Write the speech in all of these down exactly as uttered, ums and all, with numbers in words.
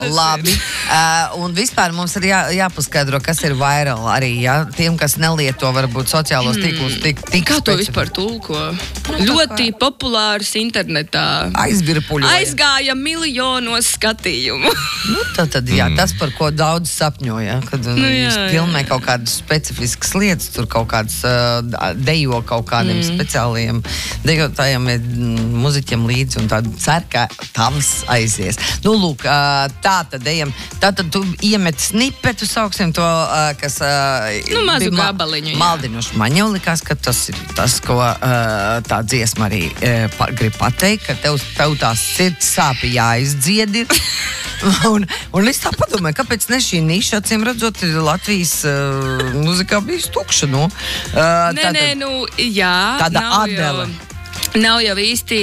Labi. Uh, un vispār mums ir jā, jāpaskaidro, kas ir viral arī, ja? Tiem, kas nelieto varbūt sociālos tīklus. Tik, tik Kā to specif... vispār tulko? Ļoti kā... populārs internetā. Aizvirpuļoja. Aizgāja miljonos skatījumu. Nu, tad, tad, jā, tas, par ko daudz sapņoja, kad nu, jā, filmē jā. Kaut kādas specifiskas lietas, tur kaut kāds uh, dejo kaut kādiem mm. speciāliem dejotājiem, muziķiem līdzi, un tāda cer, ka tavs aizies. Nu, lūk, uh, tā tad ejam. Tā tad tu iemet snipetu, sauksim to, uh, kas uh, nu, mazu gabaliņu. Maldinoši. Man jau likās, ka tas ir tas, ko uh, tā dziesma arī uh, pa, grib pateikt, ka tev, tev tās sirds sāpi jāizdzied ir. un, un es tā padomāju, kāpēc ne šī niša, acīm redzot, Latvijas uh, muzikā bijis tukša, nu? Uh, nē, nē, nu, jā. Tāda Adele. Nav jau īsti,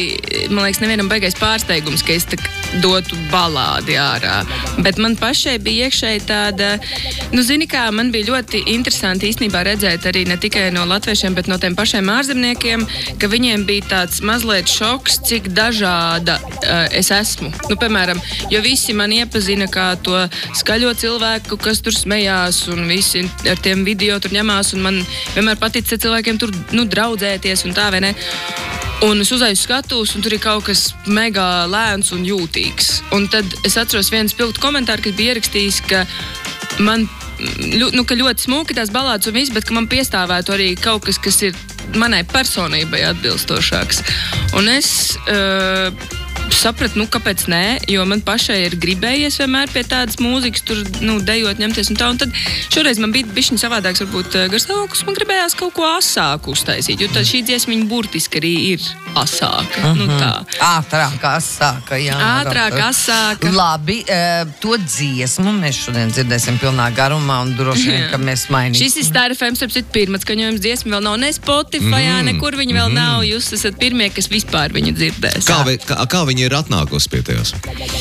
man liekas, nevienam baigais pārsteigums, ka es dotu balādi ārā. Bet man pašai bija iekšēji tāda, nu zini kā, man bija ļoti interesanti īstenībā redzēt arī ne tikai no latviešiem, bet no tiem pašiem ārzemniekiem, ka viņiem bija tāds mazliet šoks, cik dažāda uh, es esmu. Nu, piemēram, jo visi man iepazina kā to skaļo cilvēku, kas tur smējās, un visi ar tiem video tur ņemās, un man vienmēr patic cilvēkiem tur, nu, draudzēties un tā, vai ne? Un es uzaizu skatus, un tur ir kaut kas mega lēns un jūtīgs. Un tad es atceros vienu spilgtu komentāru, kas bija ierakstījis, ka man, nu, ka ļoti smuki tās balādes un viss, bet ka man piestāvētu arī kaut kas, kas ir manai personībai atbilstošāks. Un es uh, sapratu, nu, kāpēc nē, jo man pašai ir gribējies vienmēr pie tādas mūzikas, tur, nu, dejot, ņemties un tā. Un tad šoreiz man bija bišķiņ savādāks, varbūt, garstāvoklis, man gribējās kaut ko asāku uztaisīt, jo tad šī dziesma viņa burtiski arī ir asāka. Uh-huh. Nu, tā. Ātrāk asāka, jā. Ātrāk asāka. Labi, uh, to dziesmu mēs šodien dzirdēsim pilnā garumā un droši vien, ka mēs mainīsim. Šis ir Star F M, starp pirmats, ka jums dziesma vēl nav ne Spotifyā, mm. nekur viņa vēl mm. nav. Jūs esat pirmie, kas vispār viņu dzirdēs. Kā, vi, kā, kā viņi ir atnākusi pie tevis?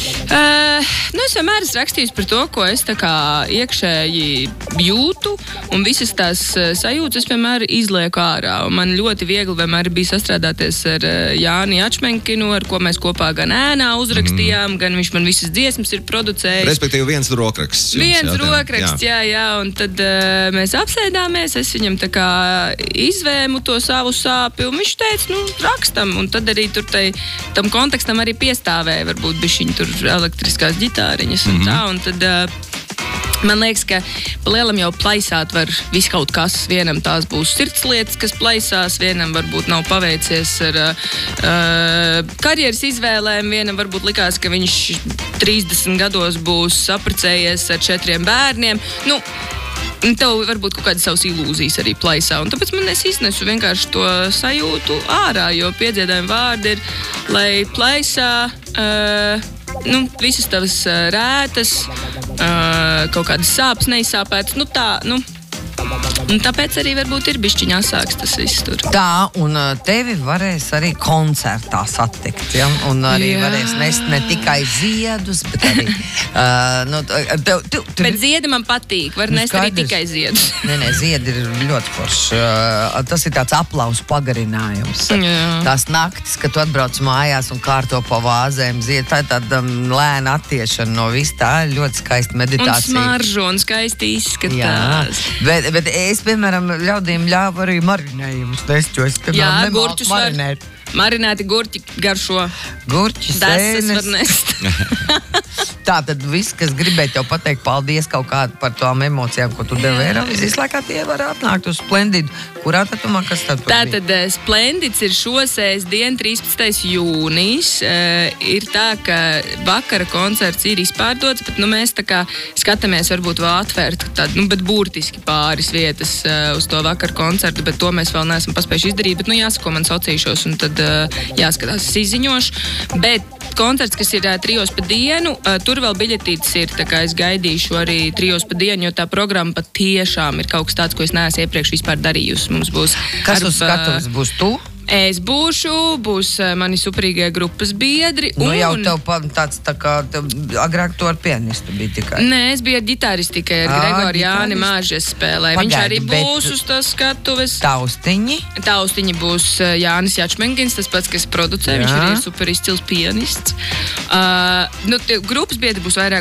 Uh, nu, es vienmēr esmu rakstījis par to, ko es tā kā iekšēji jūtu, un visas tās uh, sajūtas es vienmēr izlieku ārā. Un man ļoti viegli vienmēr bija sastrādāties ar uh, Jāni Ačmenkinu, ar ko mēs kopā gan ēnā uzrakstījām, mm. gan viņš man visas dziesmas ir producējis. Respektīvi viens rokraksts. Jums, viens jā, rokraksts, jā, jā, un tad uh, mēs apsēdāmies, es viņam tā kā izvēmu to savu sāpi, un viņš teica, nu, rakstam, un tad arī tur tai, tam kontekstam arī piestāvēja, varbūt bišķiņi tur elektriskās ģitāriņas un mm-hmm. tā, un tad uh, man liekas, ka pa lielam jau plaisāt var visu kaut kas. Vienam tās būs sirdslietas, kas plaisās, vienam varbūt nav paveicies ar uh, karjeras izvēlēm, vienam varbūt likās, ka viņš trīsdesmit gados būs apprecējies ar četriem bērniem. Nu, tev varbūt kaut kādas savas ilūzijas arī plaisā, un tāpēc man es iznesu vienkārši to sajūtu ārā, jo piedziedājumi vārdi ir, lai plaisā uh, nu, visas tavas uh, rētas, uh, kaut kādas sāpes neizsāpētas, nu tā, nu, un tāpēc arī varbūt ir bišķiņā sāks tas viss tur. Tā, un tevi varēs arī koncertā satikt, ja? Un arī jā. Varēs nest ne tikai ziedus, bet arī... Uh, nu, tev, tev, tev... Bet ziedi man patīk, var nest arī tikai ziedus. Nē, nē, ziedi ir ļoti forši. Uh, tas ir tāds aplausu pagarinājums. Jā. Tās naktis, kad tu atbrauc mājās un kārto pa vāzēm ziedi, tā ir tāda um, lēna attiešana no viss, tā ir ļoti skaista meditācija. Un smaržo un skaisti izskatās. Jā, bet, bet es, piemēram, ļaudīm ļāvu arī marinējumus nest, jo es, piemēram, nemāku marinēt. Marinēti gurķi garšo. Gurķi, sēnes. Var nest. Tā tad viss, kas gribēja tev pateikt paldies kaut kādu par tām emocijām, ko tu devi Eirovīzijas laikā, tie var atnākt uz Splendidu. Kurā datumā, kas tad Tā tad Splendids ir šosēs dien trīspadsmitais jūnijas. Uh, ir tā, ka vakara koncerts ir izpārdots, bet nu, mēs tā kā skatāmies varbūt vēl atvērt tādu, nu, bet burtiski pāris vietas uh, uz to vakara koncertu, bet to mēs vēl neesam paspējuši izdarīt, bet nu jāsako man socīšos un tad uh, jāskatās, es izziņošu. Bet koncerts, kas ir uh, trijos pa dienu, uh, tur vēl biļetītes ir, tā kā es gaidīšu arī trijos pa dienu, jo tā programma pat tiešām ir kaut kas tāds, ko es neesmu iepriekš vispār darījusi. Mums būs... Kas ar, uz skatuves būs tu? Es būšu, būs mani superīgie grupas biedri. Nu un... jau tev pa, tāds tā kā, tev, agrāk tu ar pianistu biji tikai. Nē, es biju ar ģitāristu tikai, ar Gregoru Jāni Māžes spēlē. Viņš Pagaidi, arī būs bet... uz tās skatuves. Taustiņi? Taustiņi būs Jānis Jačmenkins, tas pats, kas producē, viņš arī ir super izcils pianists. Uh, nu, tie, grupas biedri būs vairāk